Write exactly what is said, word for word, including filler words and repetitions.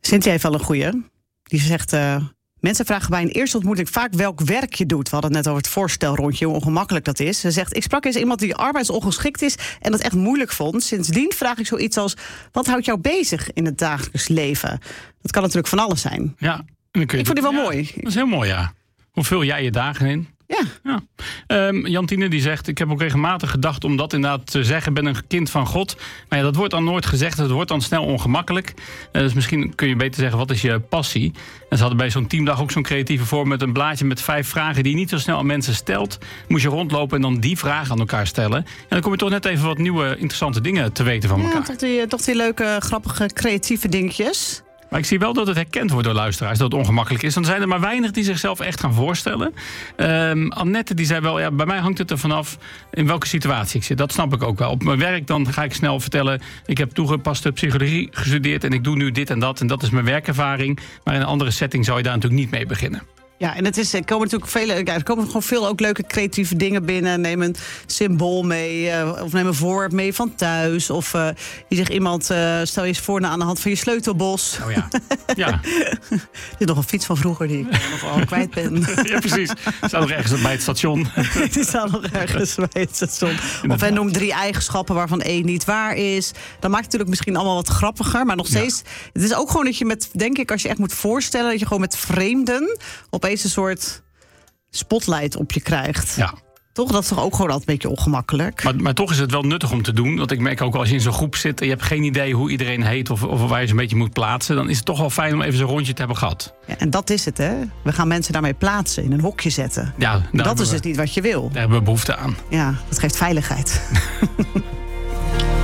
Cynthia heeft wel een goeie. Die zegt... Uh, mensen vragen bij een eerste ontmoeting vaak welk werk je doet. We hadden het net over het voorstelrondje, hoe ongemakkelijk dat is. Ze zegt, ik sprak eens iemand die arbeidsongeschikt is en dat echt moeilijk vond. Sindsdien vraag ik zoiets als, wat houdt jou bezig in het dagelijks leven? Dat kan natuurlijk van alles zijn. Ja, dan kun je ik vond die wel ja, mooi. Dat is heel mooi, ja. Hoe vul jij je dagen in? Ja. ja. Um, Jantine die zegt, ik heb ook regelmatig gedacht om dat inderdaad te zeggen. Ik ben een kind van God. Maar ja, dat wordt dan nooit gezegd. Het wordt dan snel ongemakkelijk. Uh, dus misschien kun je beter zeggen, wat is je passie? En ze hadden bij zo'n teamdag ook zo'n creatieve vorm met een blaadje met vijf vragen die je niet zo snel aan mensen stelt. Moest je rondlopen en dan die vragen aan elkaar stellen. En dan kom je toch net even wat nieuwe interessante dingen te weten van elkaar. Ja, toch die, toch die leuke, grappige, creatieve dingetjes. Maar ik zie wel dat het herkend wordt door luisteraars, dat het ongemakkelijk is. Dan zijn er maar weinig die zichzelf echt gaan voorstellen. Um, Annette die zei wel, ja, bij mij hangt het er vanaf in welke situatie ik zit. Dat snap ik ook wel. Op mijn werk dan ga ik snel vertellen, ik heb toegepaste psychologie gestudeerd en ik doe nu dit en dat en dat is mijn werkervaring. Maar in een andere setting zou je daar natuurlijk niet mee beginnen. Ja, en het is, er komen natuurlijk vele, ja, er komen gewoon veel ook leuke creatieve dingen binnen. Neem een symbool mee, uh, of neem een voorwerp mee van thuis. Of uh, je zegt iemand, uh, stel je eens voor aan de hand van je sleutelbos. Oh ja. ja. Er is nog een fiets van vroeger die ik nog al kwijt ben. Ja, precies. Staat nog ergens bij het station. Die staat nog ergens bij het station. Of hij noemt drie eigenschappen waarvan één niet waar is. Dan maakt het natuurlijk misschien allemaal wat grappiger. Maar nog steeds, ja. Het is ook gewoon dat je met, denk ik, als je echt moet voorstellen, dat je gewoon met vreemden op een soort spotlight op je krijgt. Ja. Toch? Dat is toch ook gewoon altijd een beetje ongemakkelijk. Maar, maar toch is het wel nuttig om te doen. Want ik merk ook als je in zo'n groep zit en je hebt geen idee hoe iedereen heet of, of waar je ze een beetje moet plaatsen, dan is het toch wel fijn om even zo'n rondje te hebben gehad. Ja, en dat is het, hè? We gaan mensen daarmee plaatsen, in een hokje zetten. Ja, dat is dus niet wat je wil. Daar hebben we behoefte aan. Ja, dat geeft veiligheid.